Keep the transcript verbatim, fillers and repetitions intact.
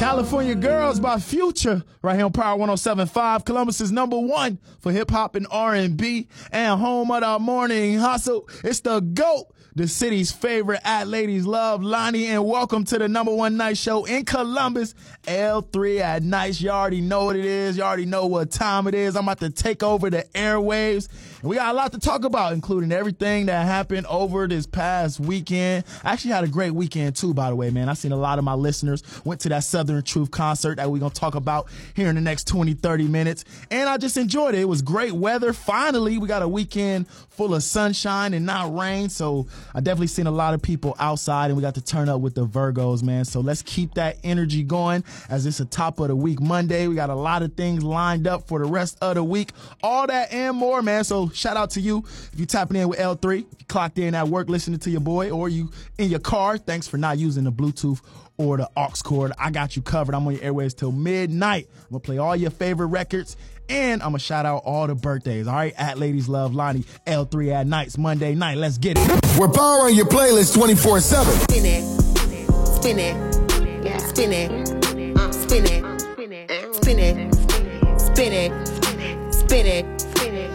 California Girls by Future, right here on Power one oh seven point five. Columbus is number one for hip-hop and R and B, and home of our morning hustle. It's the GOAT, the city's favorite at Ladies Love, Lonnie, and welcome to the number one night show in Columbus, L three at Nights. You already know what it is. You already know what time it is. I'm about to take over the airwaves, and we got a lot to talk about, including everything that happened over this past weekend. I actually had a great weekend, too, by the way, man. I seen a lot of my listeners went to that Southern Truth concert that we're going to talk about here in the next twenty, thirty minutes, and I just enjoyed it. It was great weather. Finally, we got a weekend full of sunshine and not rain, so I definitely seen a lot of people outside, and we got to turn up with the Virgos, man. So let's keep that energy going as it's a top of the week Monday. We got a lot of things lined up for the rest of the week. All that and more, man. So shout out to you if you tapping in with L three, if you clocked in at work listening to your boy, or you in your car. Thanks for not using the Bluetooth or the aux cord. I got you covered. I'm on your airwaves till midnight. I'm going to play all your favorite records, and I'm going to shout out all the birthdays, all right? At Ladies Love, Lonnie, L three at Nights, Monday night. Let's get it. We're powering your playlist twenty-four seven. Spin it, spin it, yeah. Spin it, uh, spin it, spin it, spin it, spin it, spin it.